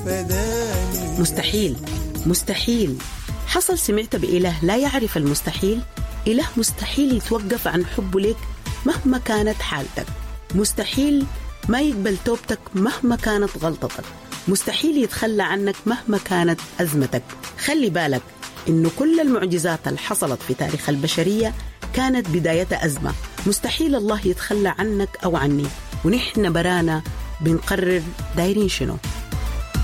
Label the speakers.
Speaker 1: فداني.
Speaker 2: مستحيل مستحيل. حصل سمعت بإله لا يعرف المستحيل؟ إله مستحيل يتوقف عن حبه لك مهما كانت حالتك، مستحيل ما يقبل توبتك مهما كانت غلطتك، مستحيل يتخلى عنك مهما كانت أزمتك. خلي بالك إنه كل المعجزات اللي حصلت في تاريخ البشرية كانت بداية أزمة. مستحيل الله يتخلى عنك أو عني، ونحن برانا بنقرر دايرين شنو.